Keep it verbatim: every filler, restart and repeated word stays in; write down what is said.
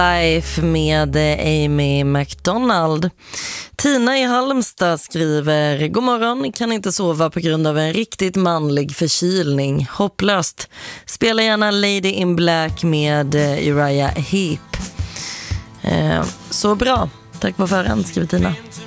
Life med Amy McDonald. Tina i Halmstad skriver: God morgon, kan inte sova på grund av en riktigt manlig förkylning. Hopplöst. Spela gärna Lady in Black med Uriah Heep. eh, Så bra. Tack på förhand, skriver Tina.